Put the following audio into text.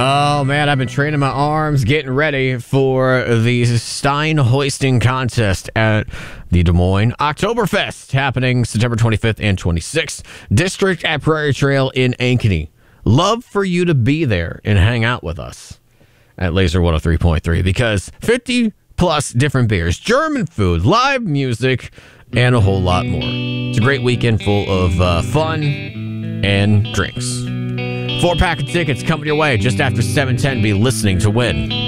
Oh, man, I've been training my arms, getting ready for the Stein hoisting contest at the Des Moines Oktoberfest, happening September 25th and 26th. District at Prairie Trail in Ankeny. Love for you to be there and hang out with us at Laser 103.3 because 50 plus different beers, German food, live music, and a whole lot more. It's a great weekend full of fun and drinks. 4-pack of tickets coming your way just after 7:10. Be listening to win.